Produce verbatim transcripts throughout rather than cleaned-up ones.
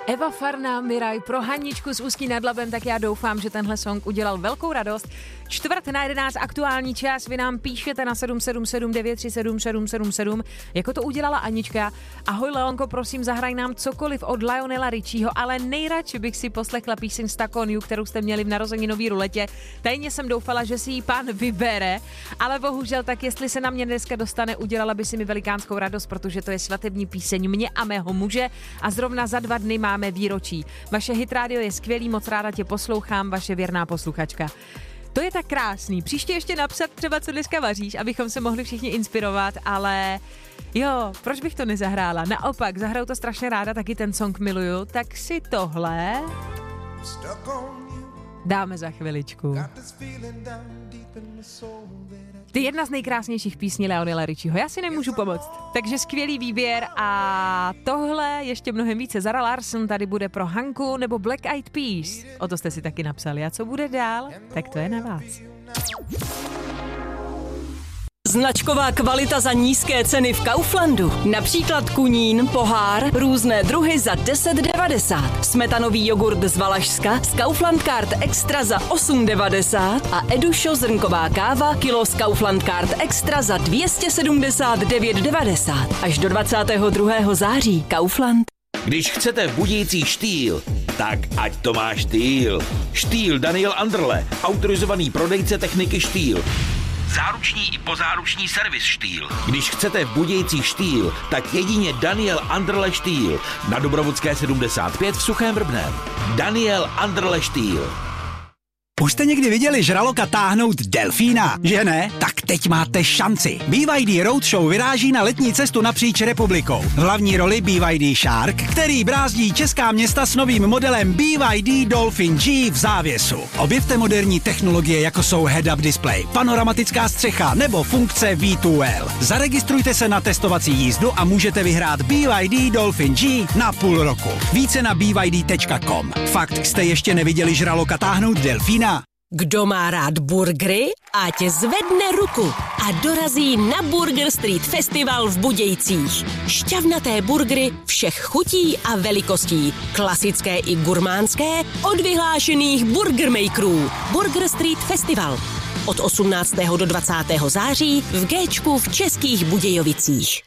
Eva Farná, Miraj, pro Haničku z Ústí nad Labem, tak já doufám, že tenhle song udělal velkou radost. Čtvrt na jedenáct aktuální čas, vy nám píšete na sedm sedm sedm devět tři sedm sedm sedm sedm, jako to udělala Anička. Ahoj Leonko, prosím, zahraj nám cokoliv od Lionela Richieho, ale nejradši bych si poslechla píseň Stuck on You, kterou jste měli v narozeninový ruletě. Tajně jsem doufala, že si ji pán vybere, ale bohužel tak, jestli se na mě dneska dostane, udělala by si mi velikánskou radost, protože to je svatební píseň mě a mého muže a zrovna za dva dny máme výročí. Vaše hit rádio je skvělý, moc ráda tě poslouchám, vaše věrná posluchačka. To je tak krásný. Příště ještě napsat třeba, co dneska vaříš, abychom se mohli všichni inspirovat, ale jo, proč bych to nezahrála? Naopak, zahraju to strašně ráda, taky ten song miluju, tak si tohle dáme za chviličku. To je jedna z nejkrásnějších písní Lionela Richieho, já si nemůžu pomoct. Takže skvělý výběr a tohle ještě mnohem více. Zara Larsson tady bude pro Hanku nebo Black Eyed Peas. O to jste si taky napsali. A co bude dál, tak to je na vás. Značková kvalita za nízké ceny v Kauflandu. Například kunín, pohár, různé druhy za deset devadesát. Smetanový jogurt z Valašska z Kaufland Card Extra za osm devadesát a Edušo zrnková káva kilo z Kaufland Card Extra za dvě stě sedmdesát devět devadesát. Až do dvacátého druhého září. Kaufland. Když chcete v Budějcích štýl, tak ať to má štýl. Štýl Daniel Anderle, autorizovaný prodejce techniky štýl. Záruční i pozáruční servis Štýl. Když chcete v Budějcích štýl, tak jedině Daniel Anderle Štýl. Na Dobrovodské sedmdesát pět v Suchém Vrbném. Daniel Anderle Štýl. Už jste někdy viděli žraloka táhnout delfína, že ne? Tak teď máte šanci. B Y D Roadshow vyráží na letní cestu napříč republikou. V hlavní roli B Y D Shark, který brázdí česká města s novým modelem B Y D Dolphin G v závěsu. Objevte moderní technologie, jako jsou head-up display, panoramatická střecha nebo funkce V dva L. Zaregistrujte se na testovací jízdu a můžete vyhrát B Y D Dolphin G na půl roku. Více na b y d tečka com. Fakt, jste ještě neviděli žraloka táhnout delfína? Kdo má rád burgery, ať zvedne ruku a dorazí na Burger Street Festival v Budějcích. Šťavnaté burgery všech chutí a velikostí, klasické i gurmánské, od vyhlášených burgermakerů. Burger Street Festival od osmnáctého do dvacátého září v Géčku v Českých Budějovicích.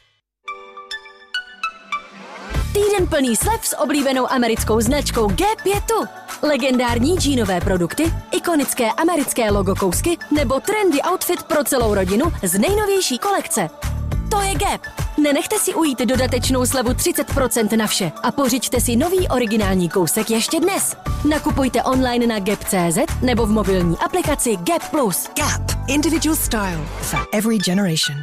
Týden plný slev s oblíbenou americkou značkou Gap je tu. Legendární džínové produkty, ikonické americké logo kousky nebo trendy outfit pro celou rodinu z nejnovější kolekce. To je Gap. Nenechte si ujít dodatečnou slevu třicet procent na vše a pořiďte si nový originální kousek ještě dnes. Nakupujte online na gap tečka cé zet nebo v mobilní aplikaci Gap Plus. Gap. Individual style for every generation.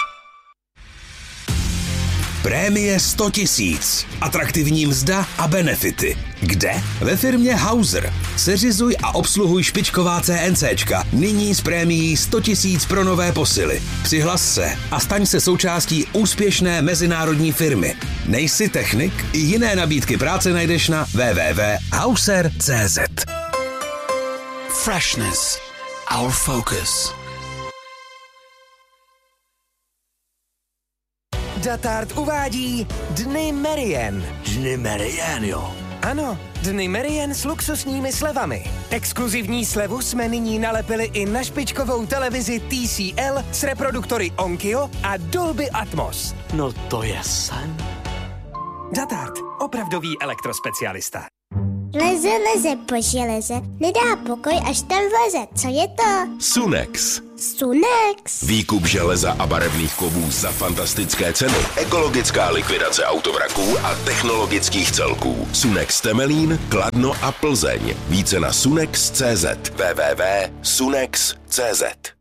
Prémie sto tisíc. Atraktivní mzda a benefity. Kde? Ve firmě Hauser. Seřizuj a obsluhuj špičková CNCčka. Nyní s prémií sto tisíc pro nové posily. Přihlas se a staň se součástí úspěšné mezinárodní firmy. Nejsi technik? I jiné nabídky práce najdeš na w w w tečka hauser tečka cé zet. Freshness. Our focus. Datart uvádí Dny Merian. Dny Merian, jo. Ano, Dny Merian s luxusními slevami. Exkluzivní slevu jsme nyní nalepili i na špičkovou televizi T C L s reproduktory Onkyo a Dolby Atmos. No to je sen. Datart, opravdový elektrospecialista. Leze, leze po železe, nedá pokoj, až tam vleze. Co je to? Sunex. Sunex. Výkup železa a barevných kovů za fantastické ceny. Ekologická likvidace autovraků a technologických celků. Sunex Temelín, Kladno a Plzeň. Více na sunex tečka cé zet. w w w tečka sunex tečka cé zet.